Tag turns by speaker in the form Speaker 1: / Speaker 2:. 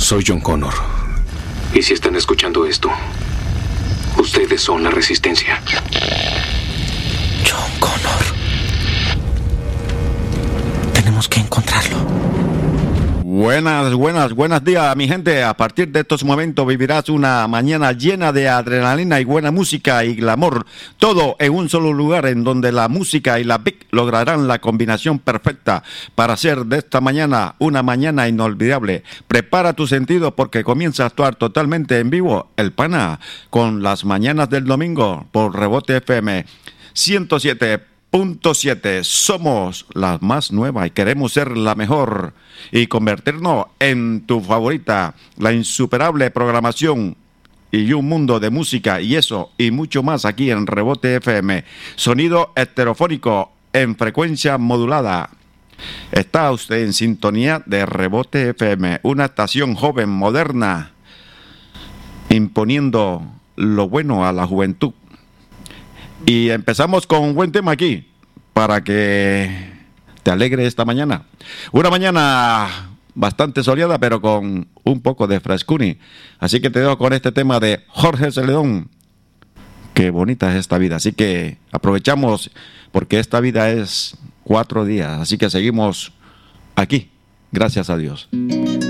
Speaker 1: Soy John Connor. Y si están escuchando esto, ustedes son la resistencia.
Speaker 2: John Connor. Tenemos que encontrarlo.
Speaker 3: Buenos días, mi gente. A partir de estos momentos vivirás una mañana llena de adrenalina y buena música y glamour. Todo en un solo lugar en donde la música y la Big lograrán la combinación perfecta para hacer de esta mañana una mañana inolvidable. Prepara tu sentido porque comienza a actuar totalmente en vivo El Pana con las mañanas del domingo por Rebote FM 107.7. Somos la más nueva y queremos ser la mejor y convertirnos en tu favorita, la insuperable programación y un mundo de música y eso y mucho más aquí en Rebote FM. Sonido heterofónico en frecuencia modulada. Está usted en sintonía de Rebote FM, una estación joven, moderna, imponiendo lo bueno a la juventud. Y empezamos con un buen tema aquí, para que te alegre esta mañana. Una mañana bastante soleada, pero con un poco de frescuni. Así que te dejo con este tema de Jorge Celedón. Qué bonita es esta vida. Así que aprovechamos, porque esta vida es 4 días. Así que seguimos aquí, gracias a Dios.